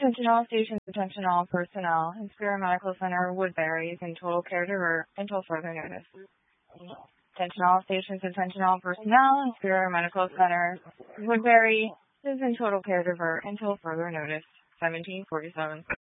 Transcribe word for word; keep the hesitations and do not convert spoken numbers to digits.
Attention all stations, attention all personnel. Inspira Medical Center, Woodbury is in total care divert until further notice. Attention all stations, attention all personnel. Inspira Medical Center, Woodbury is in total care divert until further notice. seventeen forty-seven.